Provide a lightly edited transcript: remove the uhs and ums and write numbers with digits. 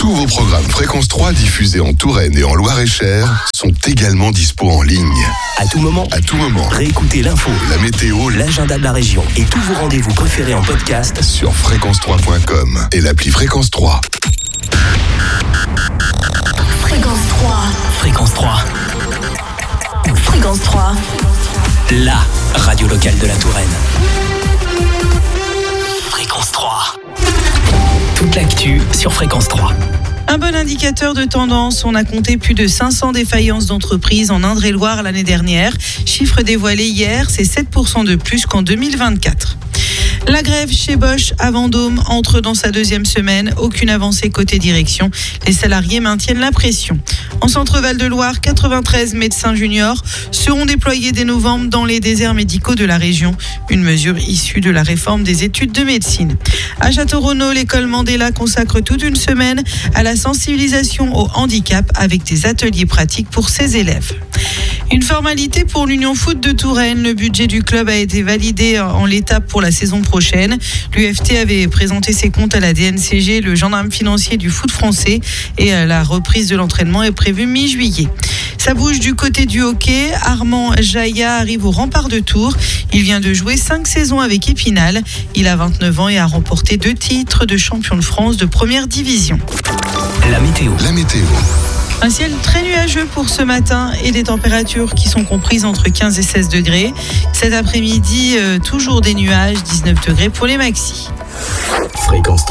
Tous vos programmes Fréquence 3 diffusés en Touraine et en Loir-et-Cher sont également dispo en ligne. À tout moment. Réécoutez l'info, la météo, l'agenda de la région et tous vos rendez-vous préférés en podcast sur fréquence3.com et l'appli Fréquence 3. Fréquence 3. Fréquence 3. Fréquence 3. La radio locale de la Touraine. Fréquence 3. Toute l'actu sur Fréquence 3. Un bon indicateur de tendance, on a compté plus de 500 défaillances d'entreprises en Indre-et-Loire l'année dernière. Chiffre dévoilé hier, c'est 7% de plus qu'en 2024. La grève chez Bosch à Vendôme entre dans sa deuxième semaine. Aucune avancée côté direction. Les salariés maintiennent la pression. En Centre-Val de Loire, 93 médecins juniors seront déployés dès novembre dans les déserts médicaux de la région. Une mesure issue de la réforme des études de médecine. À Château-Renaud, l'école Mandela consacre toute une semaine à la sensibilisation au handicap avec des ateliers pratiques pour ses élèves. Une formalité pour l'Union Foot de Touraine. Le budget du club a été validé en l'état pour la saison prochaine. L'UFT avait présenté ses comptes à la DNCG, le gendarme financier du foot français, et la reprise de l'entraînement est prévue mi-juillet. Ça bouge du côté du hockey. Armand Jaïa arrive au Rempart de Tours. Il vient de jouer 5 saisons avec Épinal. Il a 29 ans et a remporté 2 titres de champion de France de première division. La météo. Un ciel très nuageux pour ce matin et des températures qui sont comprises entre 15 et 16 degrés. Cet après-midi, toujours des nuages, 19 degrés pour les maxis. Fréquence